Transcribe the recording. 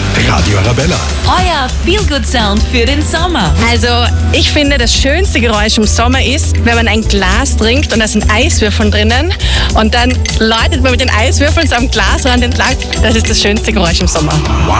Radio Arabella. Euer Feel-Good-Sound für den Sommer. Also, ich finde, das schönste Geräusch im Sommer ist, wenn man ein Glas trinkt und da sind Eiswürfeln drinnen und dann läutet man mit den Eiswürfeln so am Glasrand entlang. Das ist das schönste Geräusch im Sommer. Wow.